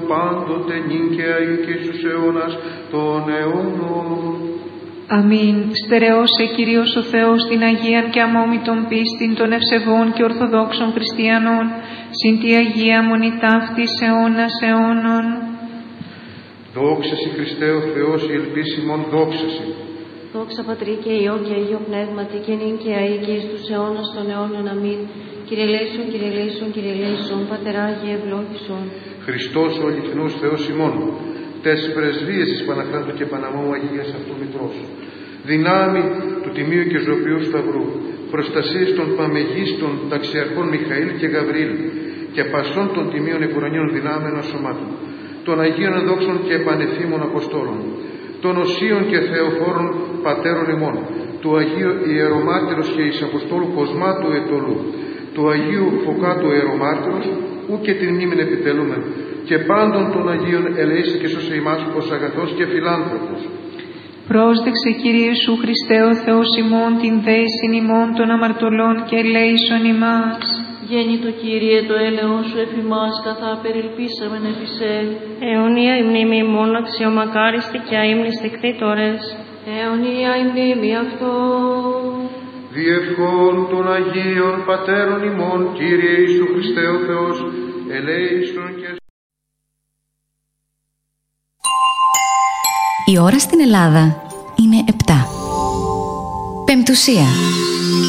πάντοτε νίκαια και στους αιώνας των αιώνων. Αμήν. Στερεώσε Κύριος ο Θεός την Αγίαν και αμόμητον πίστην των ευσεβών και ορθοδόξων χριστιανών, συν τη Αγία Μονή ταύτης αιώνας αιώνων. Δόξα Συ Χριστέ ο Θεός, η ελπίση ημών, δόξα Συ. Δόξα Πατρί και Υιό και Αγίο Πνεύματι και νυν και αεί και εις τους αιώνας των αιώνων. Αμήν. Κύριε ελέησον, Κύριε ελέησον, Κύριε ελέησον, Πατεράγιε ευλόγησον. Χριστός ο αληθινός Θεός ημών, τες πρεσβείες της Παναχράντου και Παναμόμου Αγίας Αυτού Μητρός, δυνάμει του Τιμίου και Ζωοποιού Σταυρού, προστασίες των παμεγίστων ταξιαρχών Μιχαήλ και Γαβριήλ και πασών των τιμίων επουρανίων δυνάμεων σωμάτων, των Αγίων Ενδόξων και Πανεφήμων Αποστόλων, των Οσίων και Θεοφόρων Πατέρων ημών, του Αγίου Ιερομάρτυρος και εις Αποστόλου Κοσμάτου Ετωλού, του Αγίου Φωκάτου Ιερομάρτυρος, ου και την μνήμην επιτελούμεν, και πάντων των Αγίων ελέησε και σώσε ημάς ως αγαθός και φιλάνθρωπος. Πρόσδεξε Κύριε Ιησού Χριστέ ο Θεός ημών την δέησιν ημών των αμαρτωλών και ελέησον ημάς. Γέννητο Κύριε το έλεος σου εφ' ημάς, καθά περιλπίσαμεν επί σε. Αιωνία η μνήμη ημών αξιομακάριστη και αείμνηστη κτήτορες. Αιωνία η μνήμη αυτό. Διευχών των Αγίων Πατέρων ημών, Κύριε Ιησού Χριστέ ο Θεός, ελέησον και... Η ώρα στην Ελλάδα είναι 7. Πεμπτουσία.